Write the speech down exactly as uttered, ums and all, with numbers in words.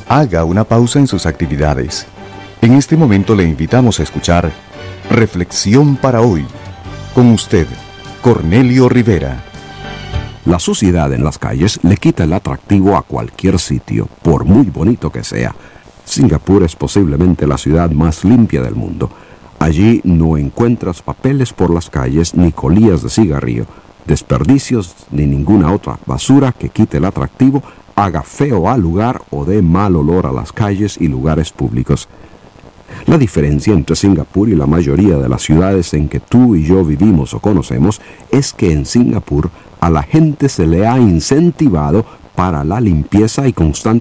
haga una pausa en sus actividades. En este momento le invitamos a escuchar Reflexión para hoy. Con usted, Cornelio Rivera. La suciedad en las calles le quita el atractivo a cualquier sitio, por muy bonito que sea. Singapur es posiblemente la ciudad más limpia del mundo. Allí no encuentras papeles por las calles, ni colillas de cigarrillo, desperdicios, ni ninguna otra basura que quite el atractivo, haga feo al lugar o dé mal olor a las calles y lugares públicos. La diferencia entre Singapur y la mayoría de las ciudades en que tú y yo vivimos o conocemos es que en Singapur a la gente se le ha incentivado para la limpieza y constante